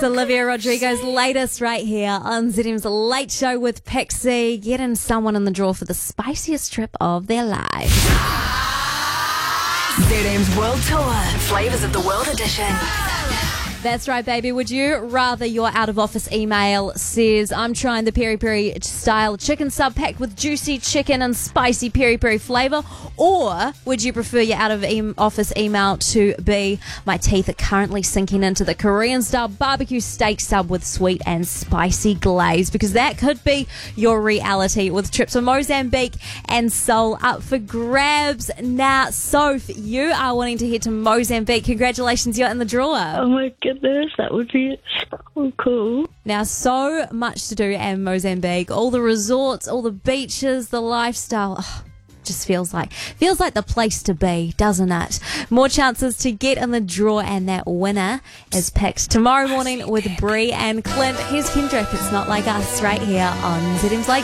Olivia Rodrigo's latest right here on ZM's Late Show with Pixie, getting someone in the draw for the spiciest trip of their life. ZM's World Tour, Flavours of the World Edition. That's right, baby. Would you rather your out-of-office email says, I'm trying the peri-peri style chicken sub packed with juicy chicken and spicy peri-peri flavour, or would you prefer your out-of-office email to be, my teeth are currently sinking into the Korean-style barbecue steak sub with sweet and spicy glaze? Because that could be your reality with trips to Mozambique and Seoul up for grabs. Now, Soph, you are wanting to head to Mozambique. Congratulations, you're in the draw. Oh my goodness, that would be so cool. Now, so much to do in Mozambique. All the resorts, all the beaches, the lifestyle. Oh, just feels like the place to be, doesn't it? More chances to get in the draw, and that winner is picked tomorrow morning with Bree and Clint. Here's Kendrick. It's Not Like Us right here on ZM's Late